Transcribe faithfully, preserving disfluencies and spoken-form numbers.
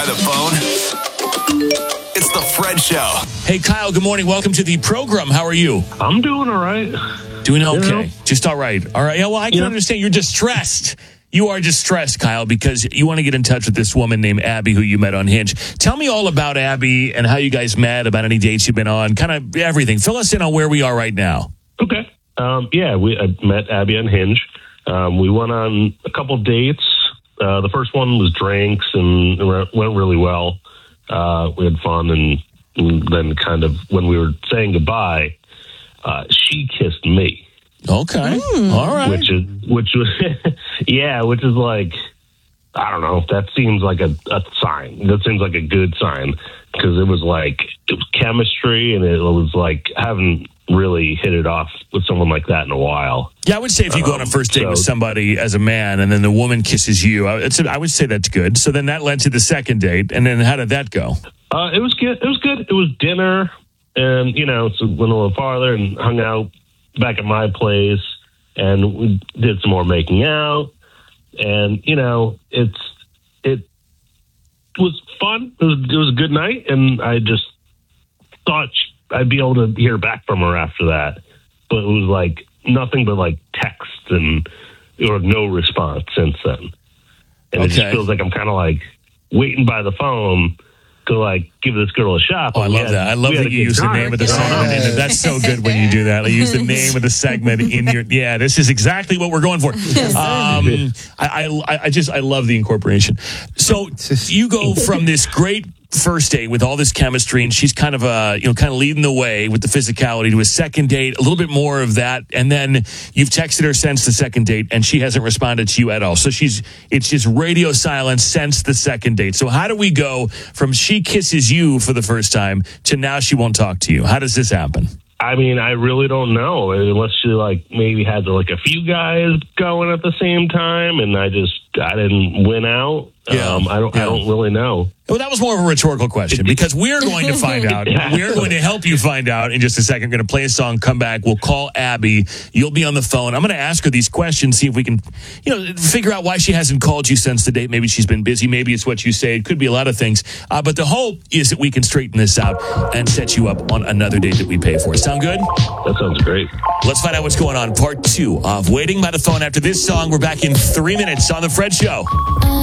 by the phone? It's the Fred Show. Hey, Kyle, good morning. Welcome to the program. How are you? I'm doing all right. Doing okay. You know? Just all right. All right. Yeah, well, I can Yeah. understand you're distressed. You are distressed, Kyle, because you want to get in touch with this woman named Abby who you met on Hinge. Tell me all about Abby and how you guys met, about any dates you've been on, kind of everything. Fill us in on where we are right now. Okay. Um, yeah, we I met Abby on Hinge. Um, we went on a couple dates. Uh, the first one was drinks and it went really well. Uh, we had fun, and, and then kind of when we were saying goodbye, uh, she kissed me. Okay. Mm. All right. Which is, which was, yeah, which is like, I don't know. That seems like a, a sign. That seems like a good sign because it was like, it was chemistry, and it was like, I haven't really hit it off with someone like that in a while. Yeah, I would say if you go on a first date Um, so- with somebody as a man and then the woman kisses you, I would say- I would say that's good. So then that led to the second date. And then how did that go? Uh, it was good. It was good. It was dinner, and, you know, so went a little farther and hung out back at my place, and we did some more making out. And, you know, it's, it was fun. It was, it was a good night. And I just thought I'd be able to hear back from her after that. But it was like nothing but like text and, or no response since then. And it just Okay. feels like I'm kind of like waiting by the phone to like give this girl a shot. Oh, I We love had- that. I love we had that a you good use the time. name of the You know? segment. in it. That's so good when you do that. Like, use the name of the segment in your. Yeah, this is exactly what we're going for. Um, I, I, I just I love the incorporation. So you go from this great first date with all this chemistry, and she's kind of uh you know kind of leading the way with the physicality, to a second date, a little bit more of that, and then you've texted her since the second date, and she hasn't responded to you at all. So she's it's just radio silence since the second date. So how do we go from she kisses you for the first time to now she won't talk to you? How does this happen? I mean, I really don't know, unless she like maybe had like a few guys going at the same time, and I just I didn't win out. Yeah. Um, I don't Yeah. I don't really know. Well, that was more of a rhetorical question, because we're going to find out. We're going to help you find out in just a second. We're going to play a song, come back. We'll call Abby. You'll be on the phone. I'm going to ask her these questions, see if we can, you know, figure out why she hasn't called you since the date. Maybe she's been busy. Maybe it's what you say. It could be a lot of things. Uh, but the hope is that we can straighten this out and set you up on another date that we pay for. Sound good? That sounds great. Let's find out what's going on. Part two of Waiting by the Phone. After this song, we're back in three minutes on The Fred Show.